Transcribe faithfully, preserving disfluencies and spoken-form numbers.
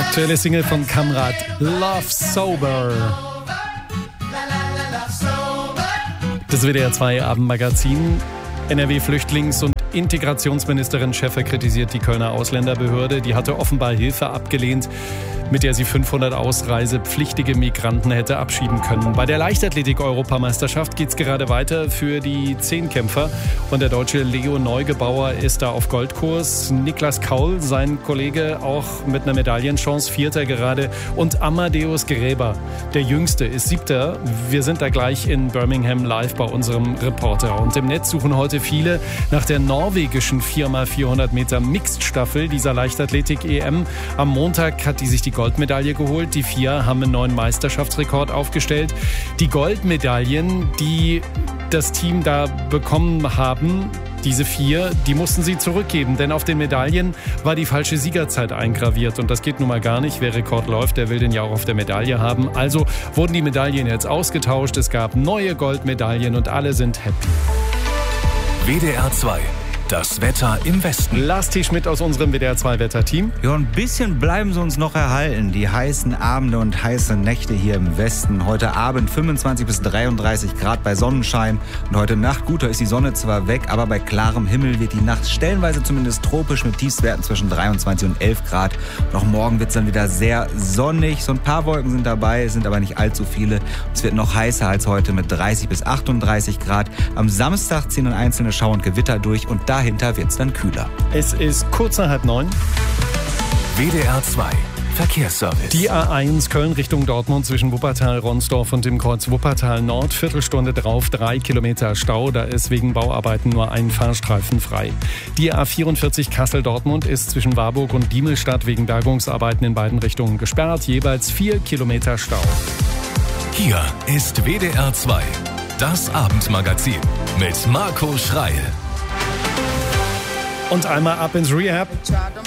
Aktuelle Single von Kamrat, Love Sober. Das W D R zwei Abendmagazin. N R W-Flüchtlings- und Integrationsministerin Schäfer kritisiert die Kölner Ausländerbehörde. Die hatte offenbar Hilfe abgelehnt, mit der sie fünfhundert ausreisepflichtige Migranten hätte abschieben können. Bei der Leichtathletik-Europameisterschaft geht es gerade weiter für die Zehnkämpfer. Und der Deutsche Leo Neugebauer ist da auf Goldkurs. Niklas Kaul, sein Kollege, auch mit einer Medaillenchance, Vierter gerade. Und Amadeus Gräber, der Jüngste, ist Siebter. Wir sind da gleich in Birmingham live bei unserem Reporter. Und im Netz suchen heute viele nach der norwegischen vier mal vierhundert Meter Mixed-Staffel dieser Leichtathletik-E M. Am Montag hat die sich die Goldmedaille geholt. Die vier haben einen neuen Meisterschaftsrekord aufgestellt. Die Goldmedaillen, die das Team da bekommen haben, diese vier, die mussten sie zurückgeben, denn auf den Medaillen war die falsche Siegerzeit eingraviert. Und das geht nun mal gar nicht. Wer Rekord läuft, der will den ja auch auf der Medaille haben. Also wurden die Medaillen jetzt ausgetauscht. Es gab neue Goldmedaillen und alle sind happy. W D R zwei. Das Wetter im Westen. Lasti Schmidt aus unserem W D R zwei Wetterteam. Ja, ein bisschen bleiben sie uns noch erhalten. Die heißen Abende und heiße Nächte hier im Westen. Heute Abend fünfundzwanzig bis dreiunddreißig Grad bei Sonnenschein. Und heute Nacht, gut, da ist die Sonne zwar weg, aber bei klarem Himmel wird die Nacht stellenweise zumindest tropisch mit Tiefstwerten zwischen dreiundzwanzig und elf Grad. Und auch morgen wird es dann wieder sehr sonnig. So ein paar Wolken sind dabei, sind aber nicht allzu viele. Es wird noch heißer als heute mit dreißig bis achtunddreißig Grad. Am Samstag ziehen dann einzelne Schauer und Gewitter durch und da Dahinter wird es dann kühler. Es ist kurz nach halb neun. W D R zwei Verkehrsservice. Die A eins Köln Richtung Dortmund zwischen Wuppertal, Ronsdorf und dem Kreuz Wuppertal Nord. Viertelstunde drauf, drei Kilometer Stau. Da ist wegen Bauarbeiten nur ein Fahrstreifen frei. Die A vierundvierzig Kassel-Dortmund ist zwischen Warburg und Diemelstadt wegen Bergungsarbeiten in beiden Richtungen gesperrt. Jeweils vier Kilometer Stau. Hier ist W D R zwei, das Abendmagazin mit Marco Schreil. Und einmal ab ins Rehab.